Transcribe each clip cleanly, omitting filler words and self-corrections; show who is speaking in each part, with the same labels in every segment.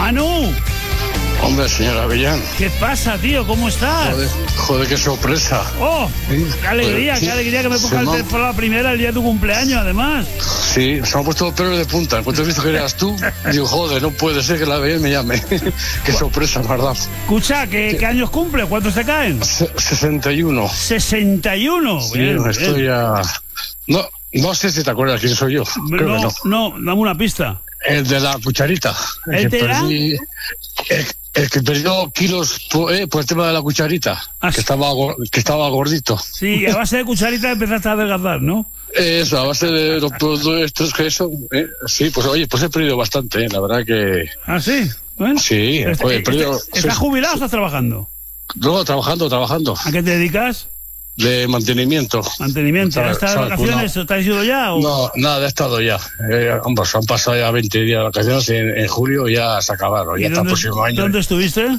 Speaker 1: Manu.
Speaker 2: Hombre, señor Avellán.
Speaker 1: ¿Qué pasa, tío? ¿Cómo estás?
Speaker 2: Joder, qué sorpresa.
Speaker 1: ¡Oh! ¡Qué alegría que me ponga el teléfono a la primera el día de tu cumpleaños, además!
Speaker 2: Sí, se me han puesto los pelos de punta. En cuanto he visto que eras tú, digo, joder, no puede ser que la Avellán me llame. Qué sorpresa, ¿verdad?
Speaker 1: Escucha, ¿qué años cumple? ¿Cuántos te caen?
Speaker 2: 61.
Speaker 1: ¿61?
Speaker 2: Sí,
Speaker 1: Bien,
Speaker 2: estoy ya... No sé si te acuerdas quién soy yo. Creo que no.
Speaker 1: No, dame una pista.
Speaker 2: El de la cucharita.
Speaker 1: ¿El te da?
Speaker 2: El que perdió kilos por el tema de la cucharita, que estaba gordito.
Speaker 1: Sí, a base de cucharita empezaste a adelgazar, ¿no?
Speaker 2: Eso, a base de los productos estos que eso. Sí, pues oye, pues he perdido bastante, la verdad que...
Speaker 1: ¿Ah, sí? Bueno,
Speaker 2: sí, he perdido...
Speaker 1: ¿Estás jubilado o estás trabajando?
Speaker 2: No, trabajando.
Speaker 1: ¿A qué te dedicas?
Speaker 2: De mantenimiento.
Speaker 1: ¿Mantenimiento? ¿Has estado de vacaciones? ¿Te has ido ya? ¿o?
Speaker 2: No, nada, he estado ya. Ambos, han pasado ya 20 días de vacaciones. En julio ya se acabaron. Ya está el próximo año.
Speaker 1: ¿Dónde estuviste?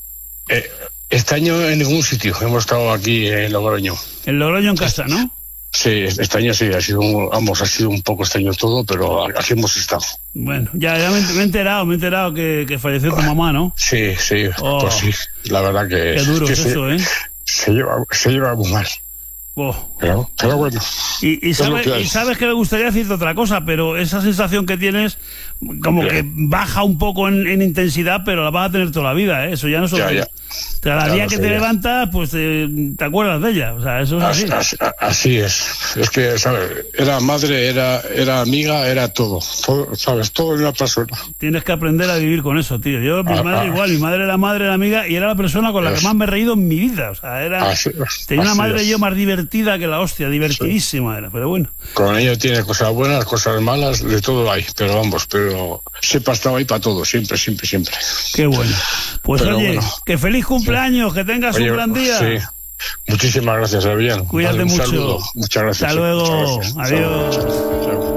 Speaker 2: Este año en ningún sitio. Hemos estado aquí en Logroño.
Speaker 1: En Logroño, en casa, ¿no?
Speaker 2: Sí, este año sí, ha sido un poco este año todo, pero aquí hemos estado.
Speaker 1: Bueno, ya me he enterado que falleció tu mamá, ¿no?
Speaker 2: Sí, pues sí, la verdad que...
Speaker 1: Qué duro es eso, ¿eh?
Speaker 2: Se lleva muy mal.
Speaker 1: Oh.
Speaker 2: Pero bueno.
Speaker 1: Y sabes que me gustaría decirte otra cosa, pero esa sensación que tienes como que baja un poco en intensidad, pero la vas a tener toda la vida, ¿eh? Eso ya no es
Speaker 2: Ya.
Speaker 1: Cada día que te levantas, pues te acuerdas de ella. O sea, eso es así.
Speaker 2: Así es. Es que, ¿sabes? Era madre, era amiga, era todo, ¿sabes? Todo en una persona.
Speaker 1: Tienes que aprender a vivir con eso, tío. Yo, mi madre igual, mi madre era madre, era amiga, y era la persona con la que más me he reído en mi vida. O sea, tenía una madre yo más divertida que la hostia, divertidísima era, pero bueno.
Speaker 2: Con ella tiene cosas buenas, cosas malas, de todo hay, pero siempre ha estado ahí para todo, siempre.
Speaker 1: Qué bueno. Pues pero oye,
Speaker 2: bueno.
Speaker 1: Que feliz cumpleaños, que tengas un gran día.
Speaker 2: Sí. Muchísimas gracias, Avellán.
Speaker 1: Cuídate mucho.
Speaker 2: Saludo. Muchas gracias.
Speaker 1: Hasta luego.
Speaker 2: Muchas gracias.
Speaker 1: Adiós.
Speaker 2: Chao.